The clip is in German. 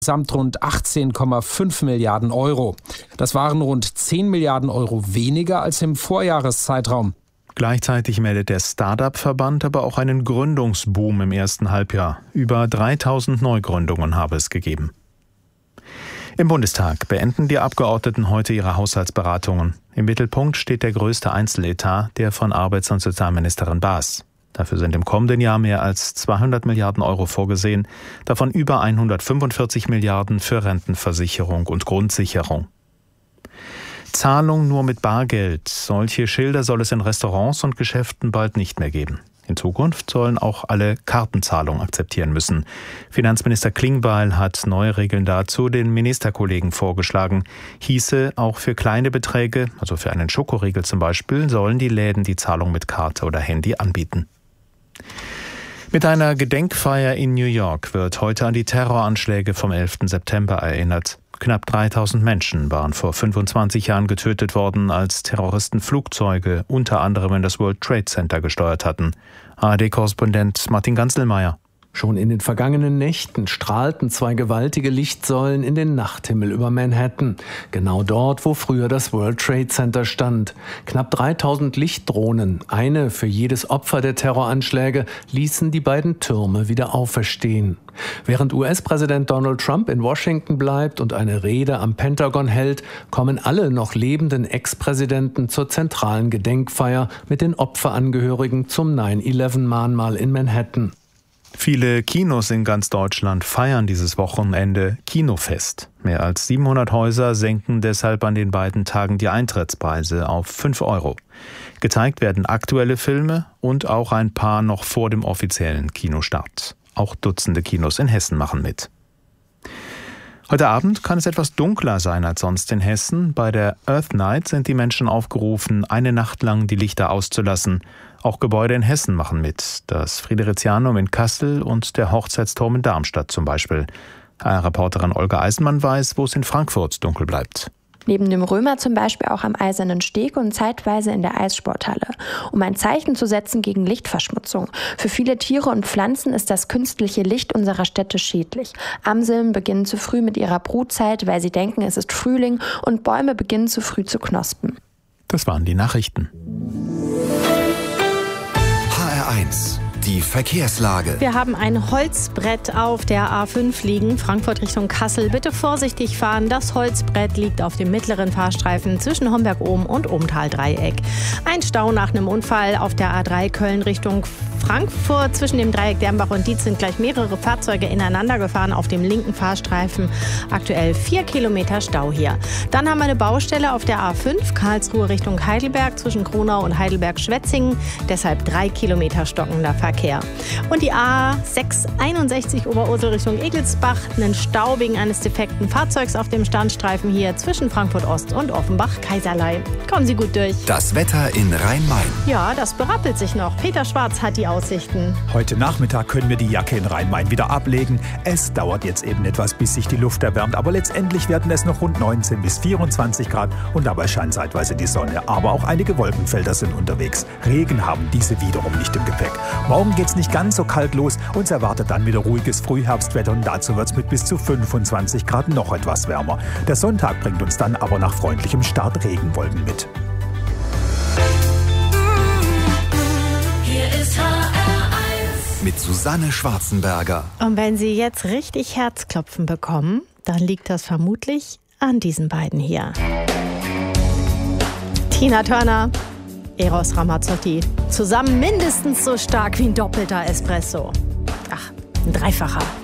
insgesamt rund 18,5 Milliarden Euro. Das waren rund 10 Milliarden Euro weniger als im Vorjahreszeitraum. Gleichzeitig meldet der Start-up-Verband aber auch einen Gründungsboom im ersten Halbjahr. Über 3000 Neugründungen habe es gegeben. Im Bundestag beenden die Abgeordneten heute ihre Haushaltsberatungen. Im Mittelpunkt steht der größte Einzeletat, der von Arbeits- und Sozialministerin Baas. Dafür sind im kommenden Jahr mehr als 200 Milliarden Euro vorgesehen, davon über 145 Milliarden für Rentenversicherung und Grundsicherung. Zahlung nur mit Bargeld. Solche Schilder soll es in Restaurants und Geschäften bald nicht mehr geben. In Zukunft sollen auch alle Kartenzahlung akzeptieren müssen. Finanzminister Klingbeil hat neue Regeln dazu den Ministerkollegen vorgeschlagen. Hieße, auch für kleine Beträge, also für einen Schokoriegel zum Beispiel, sollen die Läden die Zahlung mit Karte oder Handy anbieten. Mit einer Gedenkfeier in New York wird heute an die Terroranschläge vom 11. September erinnert. Knapp 3000 Menschen waren vor 25 Jahren getötet worden, als Terroristen Flugzeuge unter anderem in das World Trade Center gesteuert hatten. ARD-Korrespondent Martin Ganzelmeier. Schon in den vergangenen Nächten strahlten 2 gewaltige Lichtsäulen in den Nachthimmel über Manhattan. Genau dort, wo früher das World Trade Center stand. Knapp 3000 Lichtdrohnen, eine für jedes Opfer der Terroranschläge, ließen die beiden Türme wieder auferstehen. Während US-Präsident Donald Trump in Washington bleibt und eine Rede am Pentagon hält, kommen alle noch lebenden Ex-Präsidenten zur zentralen Gedenkfeier mit den Opferangehörigen zum 9/11-Mahnmal in Manhattan. Viele Kinos in ganz Deutschland feiern dieses Wochenende Kinofest. Mehr als 700 Häuser senken deshalb an den beiden Tagen die Eintrittspreise auf 5 Euro. Gezeigt werden aktuelle Filme und auch ein paar noch vor dem offiziellen Kinostart. Auch Dutzende Kinos in Hessen machen mit. Heute Abend kann es etwas dunkler sein als sonst in Hessen. Bei der Earth Night sind die Menschen aufgerufen, eine Nacht lang die Lichter auszulassen. Auch Gebäude in Hessen machen mit. Das Fridericianum in Kassel und der Hochzeitsturm in Darmstadt zum Beispiel. Reporterin Olga Eisenmann weiß, wo es in Frankfurt dunkel bleibt. Neben dem Römer zum Beispiel auch am Eisernen Steg und zeitweise in der Eissporthalle, um ein Zeichen zu setzen gegen Lichtverschmutzung. Für viele Tiere und Pflanzen ist das künstliche Licht unserer Städte schädlich. Amseln beginnen zu früh mit ihrer Brutzeit, weil sie denken, es ist Frühling, und Bäume beginnen zu früh zu knospen. Das waren die Nachrichten. HR1, die Verkehrslage. Wir haben ein Holzbrett auf der A5 liegen, Frankfurt Richtung Kassel. Bitte vorsichtig fahren. Das Holzbrett liegt auf dem mittleren Fahrstreifen zwischen Homberg-Ohm und Ohmtal-Dreieck. Ein Stau nach einem Unfall auf der A3 Köln Richtung Frankfurt. Zwischen dem Dreieck Dernbach und Dietz sind gleich mehrere Fahrzeuge ineinander gefahren auf dem linken Fahrstreifen. Aktuell 4 Kilometer Stau hier. Dann haben wir eine Baustelle auf der A5 Karlsruhe Richtung Heidelberg zwischen Kronau und Heidelberg-Schwetzingen. Deshalb 3 Kilometer stockender Verkehr. Und die A661 Oberursel Richtung Egelsbach. Einen Stau wegen eines defekten Fahrzeugs auf dem Standstreifen hier zwischen Frankfurt Ost und Offenbach-Kaiserlei. Kommen Sie gut durch. Das Wetter in Rhein-Main. Ja, das berappelt sich noch. Peter Schwarz hat die Aussichten. Heute Nachmittag können wir die Jacke in Rhein-Main wieder ablegen. Es dauert jetzt eben etwas, bis sich die Luft erwärmt, aber letztendlich werden es noch rund 19 bis 24 Grad und dabei scheint zeitweise die Sonne. Aber auch einige Wolkenfelder sind unterwegs. Regen haben diese wiederum nicht im Gepäck. Morgen geht's nicht ganz so kalt los. Uns erwartet dann wieder ruhiges Frühherbstwetter und dazu wird's mit bis zu 25 Grad noch etwas wärmer. Der Sonntag bringt uns dann aber nach freundlichem Start Regenwolken mit. Mit Susanne Schwarzenberger. Und wenn Sie jetzt richtig Herzklopfen bekommen, dann liegt das vermutlich an diesen beiden hier. Tina Turner, Eros Ramazzotti. Zusammen mindestens so stark wie ein doppelter Espresso. Ach, ein dreifacher.